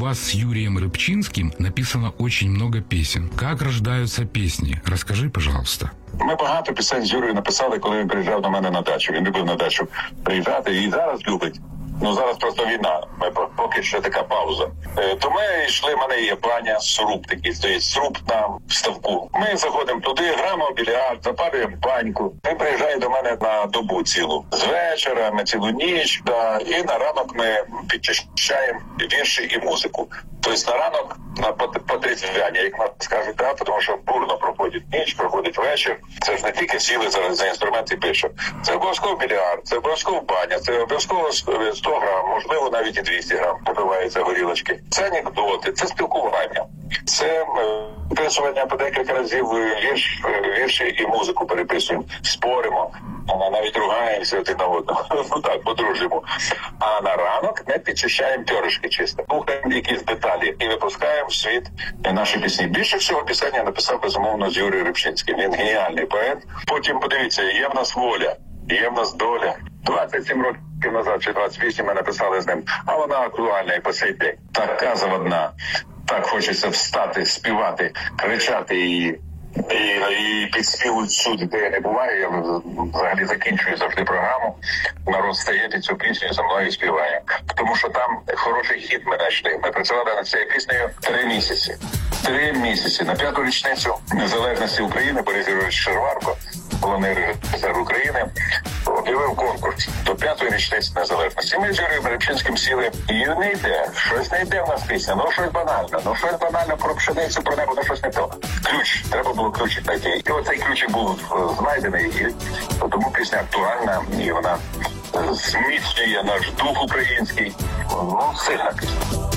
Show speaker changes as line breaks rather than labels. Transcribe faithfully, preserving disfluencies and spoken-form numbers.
вас с Юрием Рибчинским написано очень много песен. Как рождаются песни? Расскажи, пожалуйста.
Ми багато пісень з Юрою написали, коли він приїжджав до мене на дачу. Він любив на дачу приїжджати і зараз любить. Ну, зараз просто війна, ми поки що така пауза. Е, то ми йшли, в мене є баня, сруб такий, стоїть сруб на ставку. Ми заходимо туди, граємо в більярд, запалюємо баньку. Він приїжджає до мене на добу цілу. З вечора, ми цілу ніч, да, і на ранок ми підчищаємо вірші і музику. Тобто на ранок, на потрезвляння, як нас скажуть, да, тому що бурно проходить ніч, проходить вечір. Це ж не тільки сіли за, за інструменти і пише. Це обов'язково більярд, це обов'язково баня, це обов'язково сто грам, можливо, навіть і двісті грам попиваються горілочки. Це анекдоти, це спілкування. Це переписування по декілька разів вірш, вірші і музику переписуємо, споримо, навіть ругаємося один на одного, ну так, по-дружньому. А на ранок ми підчищаємо пьоришки чисто, слухаємо якісь деталі і випускаємо в світ наші пісні. Більше всього пісень я написав, безумовно, з Юрієм Рибчинським. Він геніальний поет. Потім, подивіться, є в нас воля, є в нас доля. двадцять сім років назад, чи двадцять вісім ми написали з ним, а вона актуальна і по сей день. Така заводна. Так хочеться встати, співати, кричати її. І, і підспівують всюди, де я не буваю. Я взагалі закінчую завжди програму. Народ стає під цю пісню, за мною співає. Тому що там хороший хіт ми знайшли. Ми працювали над цією піснею три місяці. Три місяці. На п'яту річницю незалежності України Борис Юрійович Шерварко, головний режисер України, об'явив конкурс до п'ятої річниці незалежності. Ми з Юрієм Рибчинським сіли, і не йде, щось не йде в нас пісня, ну щось банальне, ну щось банальне про пшеницю, про небо, ну щось не то. Ключ, треба було ключик знайти. І оцей ключик був знайдений, і тому пісня актуальна, і вона зміцнює наш дух український. Ну, сильна пісня.